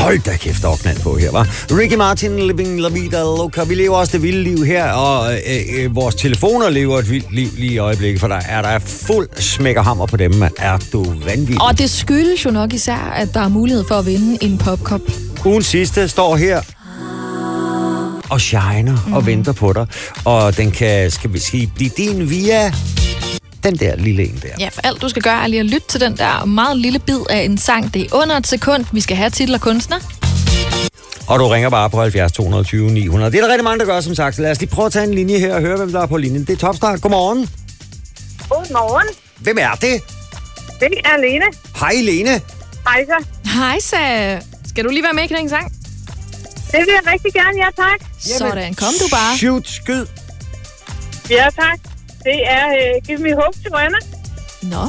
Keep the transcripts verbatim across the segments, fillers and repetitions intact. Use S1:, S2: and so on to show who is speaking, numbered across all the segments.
S1: Hold da kæft, der var knald på her, hva'? Ricky Martin, Living La Vida Loca. Vi lever også det vilde liv her, og øh, øh, vores telefoner lever et vildt liv lige i øjeblikket, for der er der fuld smækkerhammer på dem, man. Er du vanvittig?
S2: Og det skyldes jo nok især, at der er mulighed for at vinde en popkop.
S1: Ugen sidste står her og shiner mm. og venter på dig, og den kan, skal vi sige, blive din via den der lille en der.
S2: Ja, for alt du skal gøre er lige at lytte til den der meget lille bid af en sang. Det er under et sekund. Vi skal have titel og kunstner.
S1: Og du ringer bare på halvfjerds to tyve ni hundrede. Det er der rigtig mange, der gør, som sagt. Så lad os lige prøve at tage en linje her og høre, hvem der er på linjen. Det er Topstart. Godmorgen.
S3: Godmorgen.
S1: Hvem er det?
S3: Det er Lene.
S1: Hej, Lene.
S3: Hej så.
S2: Hej så. Skal du lige være med i en sang?
S3: Det vil jeg rigtig gerne, ja tak.
S2: Jamen, sådan, kom du bare.
S1: Shoot, skyd.
S3: Ja tak. Det er uh, Give Me Hope til Joanna.
S2: Nå.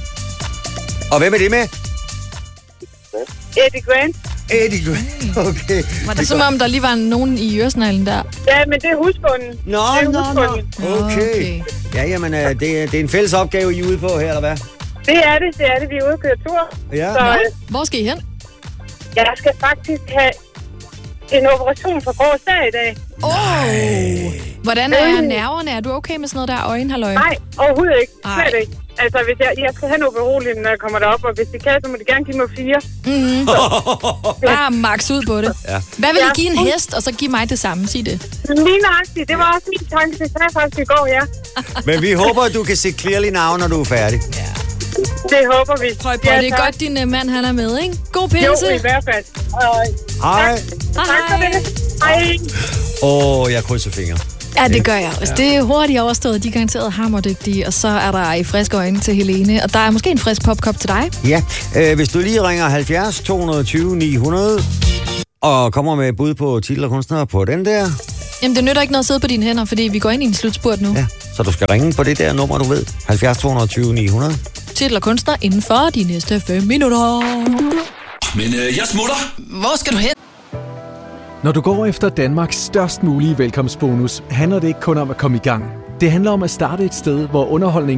S1: Og hvem er det med?
S3: Eddie Grant.
S1: Eddie Grant, okay.
S2: Var det som om, der lige var nogen i øresneglen der?
S3: Ja, men det er husbunden.
S1: Nå,
S3: det er
S1: nå,
S3: husbunden.
S1: nå. Okay. okay. Ja, jamen, det, det er en fælles opgave, I er ude på her, eller hvad?
S3: Det er det, det er det. Vi er ude og køre tur.
S1: Ja.
S3: Så,
S2: Nå, hvor skal I hen?
S3: Jeg skal faktisk have en operation for grå stær i dag.
S2: Åh! Oh. Hvordan er nerverne? Er du okay med sådan noget der øjenhalvøje?
S3: Nej, overhovedet ikke.
S2: Ej.
S3: Slet ikke. Altså, hvis jeg, jeg skal have noget beroligende, når jeg kommer derop, og hvis det kan, så må de gerne give mig fire.
S2: Mm-hmm. Bare max ud på det.
S1: Ja.
S2: Hvad vil
S3: Ja.
S2: I give en hest, og så give mig det samme? Sig det.
S3: Lige nøjagtigt. Det var også min tanke, det sagde jeg faktisk i går, ja.
S1: Men vi håber, at du kan se clearly now, når du er færdig.
S2: Ja.
S3: Det håber vi.
S2: Prøv på, ja, det er
S3: tak.
S2: godt, din uh, mand han er med, ikke? God pinse.
S3: Jo, i hvert fald. Og,
S1: Hej.
S3: tak for det. Hej.
S1: Åh, oh, jeg krydser fingre.
S2: Ja, det gør jeg også. Det er hurtigt overstået. De er garanteret hammerdygtige. Og så er der i friske øjne til Helene. Og der er måske en frisk popkop til dig.
S1: Ja, øh, hvis du lige ringer halvfjerds to tyve ni hundrede og kommer med bud på titel og kunstnere på den der.
S2: Jamen, det nytter ikke noget at sidde på dine hænder, fordi vi går ind i en slutspurt nu.
S1: Ja, så du skal ringe på det der nummer, du ved. halvfjerds to tyve ni hundrede.
S2: Titel og kunstner inden for de næste fem minutter.
S4: Men øh, jeg smutter.
S2: Hvor skal du hen?
S5: Når du går efter Danmarks størst mulige velkomstbonus, handler det ikke kun om at komme i gang. Det handler om at starte et sted, hvor underholdning